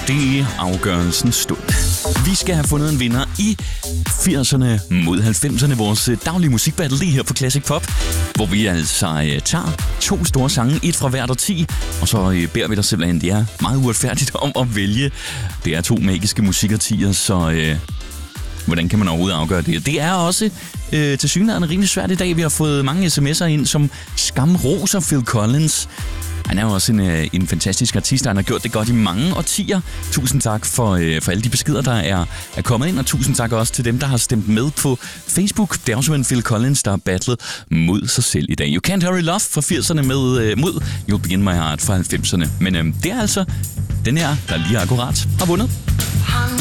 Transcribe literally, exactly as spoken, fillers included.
det er afgørelsens stund. Vi skal have fundet en vinder i firserne mod halvfemserne, vores daglige musikbattle lige her på Classic Pop, hvor vi altså tager to store sange, et fra hvert årti, og så beder vi dig simpelthen, det er meget uretfærdigt om at vælge. Det er to magiske musikårtier, så øh, hvordan kan man overhovedet afgøre det? Det er også øh, tilsyneladende rimelig svært i dag. Vi har fået mange sms'er ind, som skamroser Phil Collins. Han er jo også en, en fantastisk artist, og han har gjort det godt i mange årtier. Tusind tak for, øh, for alle de beskeder, der er, er kommet ind, og tusind tak også til dem, der har stemt med på Facebook. Det er også en Phil Collins, der har battlet mod sig selv i dag. You Can't Hurry Love fra firserne med, øh, mod You'll Begin My Heart fra halvfemserne. Men øh, det er altså den her, der lige akkurat har vundet.